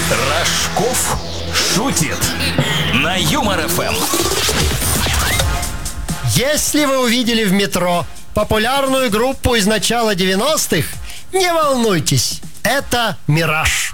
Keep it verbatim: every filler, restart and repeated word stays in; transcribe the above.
Рожков шутит на Юмор эф эм. Если вы увидели в метро популярную группу из начала девяностых, не волнуйтесь, это «Мираж».